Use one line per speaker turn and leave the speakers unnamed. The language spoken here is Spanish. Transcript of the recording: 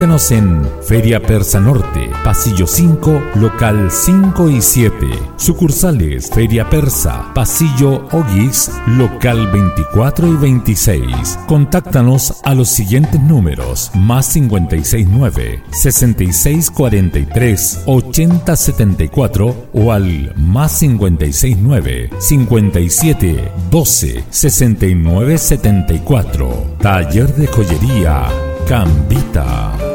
Visítanos en Feria Persa Norte, Pasillo 5, Local 5 y 7. Sucursales Feria Persa, Pasillo Oguis, Local 24 y 26. Contáctanos a los siguientes números: más 569 6643 8074 o al más 569 57 12 69 74. Taller de Joyería Cambita.